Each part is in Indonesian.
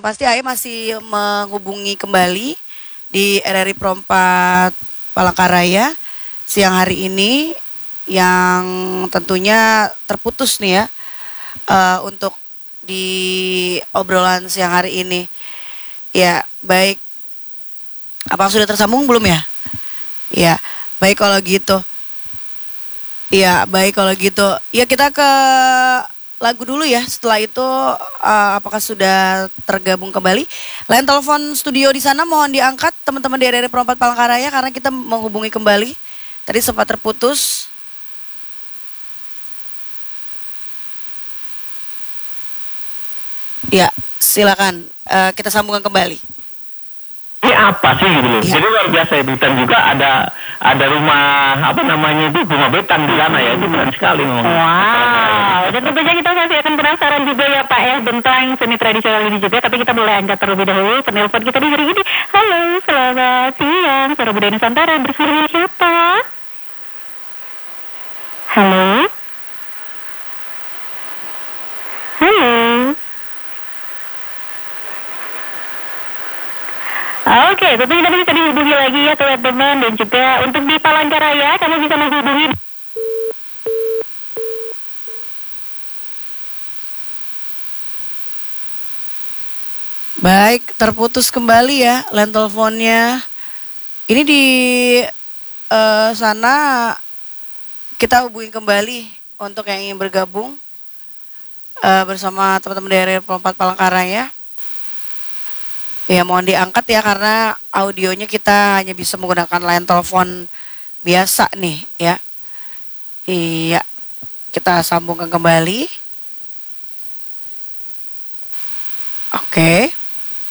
Pasti Ae masih menghubungi kembali di RRI Pro 4 Palangkaraya siang hari ini yang tentunya terputus nih ya untuk di obrolan siang hari ini. Ya, baik. Apa sudah tersambung belum ya? Ya, baik kalau gitu. Ya, baik kalau gitu. Ya, kita ke lagu dulu ya. Setelah itu apakah sudah tergabung kembali? Line telepon studio di sana mohon diangkat teman-teman di RRI Pro 4 Palangkaraya karena kita menghubungi kembali. Tadi sempat terputus. Ya, silakan kita sambungkan kembali. Ini apa sih gitu loh. Ya. Jadi luar biasa itu, dan juga ada rumah apa namanya itu, rumah betang di sana ya, itu keren sekali memang. Wow, dan tentunya kita masih akan penasaran juga ya Pak ya tentang seni tradisional ini juga, tapi kita boleh angkat terlebih dahulu penelpon kita di hari ini. Halo, selamat siang, Suara Budaya Nusantara, bersama siapa? Halo? Halo? Oke, tentunya nanti bisa dihubungi lagi ya teman-teman, dan juga untuk di Palangkaraya kamu bisa menghubungi. Baik, terputus kembali ya line teleponnya. Ini di sana kita hubungi kembali untuk yang ingin bergabung bersama teman-teman dari Pro 4 Palangkaraya. Ya mohon diangkat ya karena audionya kita hanya bisa menggunakan line telepon biasa nih ya. Iya, kita sambungkan kembali. Oke.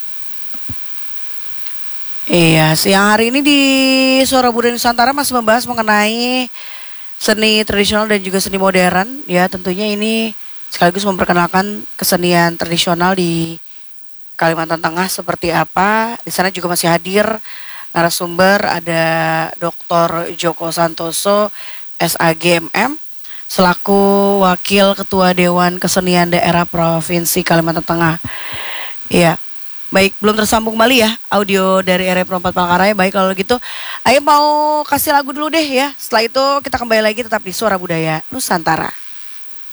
Iya, siang hari ini di Suara Budaya Nusantara masih membahas mengenai seni tradisional dan juga seni modern. Ya, tentunya ini sekaligus memperkenalkan kesenian tradisional di Kalimantan Tengah seperti apa. Di sana juga masih hadir narasumber, ada Dr. Joko Santoso, SAGMM, selaku Wakil Ketua Dewan Kesenian Daerah Provinsi Kalimantan Tengah. Iya. Baik, belum tersambung kembali ya audio dari RRI Pro 4 Palangkaraya. Baik kalau gitu, ayo mau kasih lagu dulu deh ya. Setelah itu kita kembali lagi tetap di Suara Budaya Nusantara.